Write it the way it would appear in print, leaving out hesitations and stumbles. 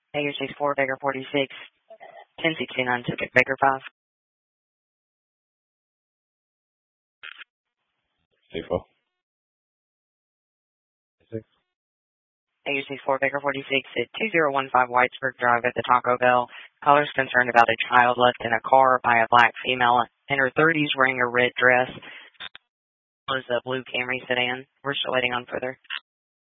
AU64 Baker 46, 1069 ticket Baker 5. C4. 6. AU64 Baker 46 at 2015 Whitesburg Drive at the Taco Bell. Caller's concerned about a child left in a car by a black female in her 30s wearing a red dress. It was a blue Camry sedan. We're still waiting on further.